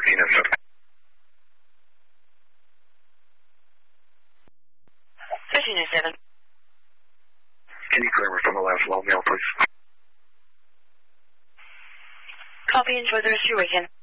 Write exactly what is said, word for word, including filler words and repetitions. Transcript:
fifteen and seven. fifteen and seven. Can you clear me from the last low mail, please? Copy, enjoy the rest of your weekend.